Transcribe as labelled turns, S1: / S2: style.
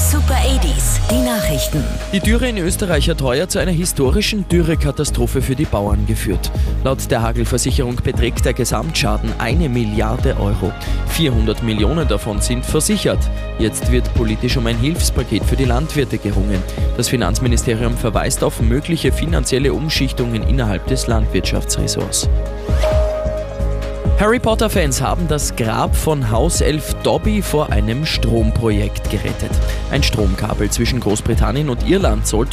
S1: Super 80s, die Nachrichten.
S2: Die Dürre in Österreich hat heuer zu einer historischen Dürrekatastrophe für die Bauern geführt. Laut der Hagelversicherung beträgt der Gesamtschaden 1 Milliarde Euro. 400 Millionen davon sind versichert. Jetzt wird politisch um ein Hilfspaket für die Landwirte gerungen. Das Finanzministerium verweist auf mögliche finanzielle Umschichtungen innerhalb des Landwirtschaftsressorts. Harry Potter-Fans haben das Grab von Hauself Dobby vor einem Stromprojekt gerettet. Ein Stromkabel zwischen Großbritannien und Irland sollte